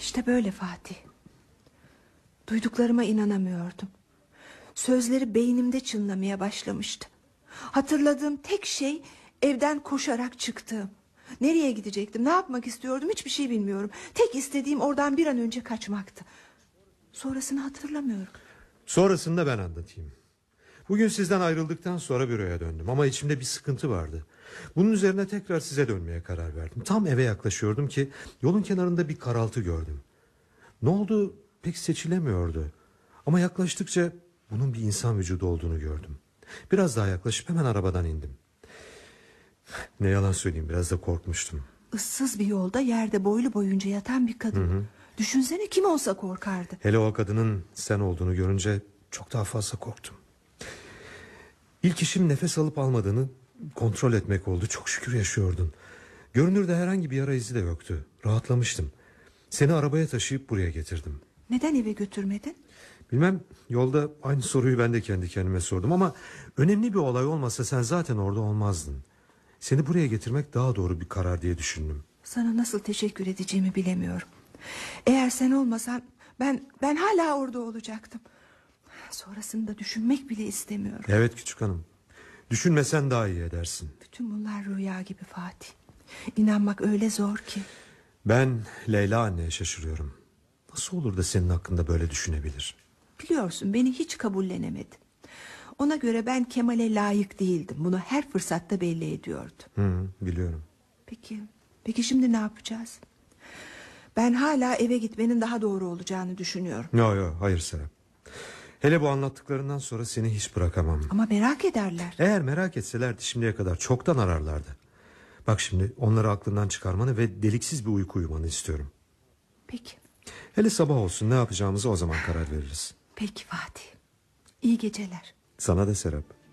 İşte böyle Fatih. Duyduklarıma inanamıyordum. Sözleri beynimde çınlamaya başlamıştı. Hatırladığım tek şey evden koşarak çıktığım. Nereye gidecektim, ne yapmak istiyordum hiçbir şey bilmiyorum. Tek istediğim oradan bir an önce kaçmaktı. Sonrasını hatırlamıyorum. Sonrasını da ben anlatayım. Bugün sizden ayrıldıktan sonra büroya döndüm ama içimde bir sıkıntı vardı. Bunun üzerine tekrar size dönmeye karar verdim. Tam eve yaklaşıyordum ki yolun kenarında bir karaltı gördüm. Ne oldu pek seçilemiyordu. Ama yaklaştıkça bunun bir insan vücudu olduğunu gördüm. Biraz daha yaklaşıp hemen arabadan indim. Ne yalan söyleyeyim, biraz da korkmuştum. Issız bir yolda yerde boylu boyunca yatan bir kadın. Hı hı. Düşünsene, kim olsa korkardı. Hele o kadının sen olduğunu görünce çok daha fazla korktum. İlk işim nefes alıp almadığını kontrol etmek oldu. Çok şükür yaşıyordun. Görünürde herhangi bir yara izi de yoktu. Rahatlamıştım. Seni arabaya taşıyıp buraya getirdim. Neden eve götürmedin? Bilmem, yolda aynı soruyu ben de kendi kendime sordum ama önemli bir olay olmasa sen zaten orada olmazdın. Seni buraya getirmek daha doğru bir karar diye düşündüm. Sana nasıl teşekkür edeceğimi bilemiyorum. Eğer sen olmasan ben hala orada olacaktım. Sonrasını da düşünmek bile istemiyorum. Evet küçük hanım. Düşünmesen daha iyi edersin. Bütün bunlar rüya gibi Fatih. İnanmak öyle zor ki. Ben Leyla anneye şaşırıyorum. Nasıl olur da senin hakkında böyle düşünebilir? Biliyorsun, beni hiç kabullenemedi. Ona göre ben Kemal'e layık değildim. Bunu her fırsatta belli ediyordu. Biliyorum. Peki şimdi ne yapacağız? Ben hala eve gitmenin daha doğru olacağını düşünüyorum. Yok, hayır Serap. Hele bu anlattıklarından sonra seni hiç bırakamam. Ama merak ederler. Eğer merak etselerdi şimdiye kadar çoktan ararlardı. Bak şimdi onları aklından çıkarmanı ve deliksiz bir uyku uyumanı istiyorum. Peki. Hele sabah olsun, ne yapacağımızı o zaman karar veririz. Peki Fatih. İyi geceler. Sana da Serap.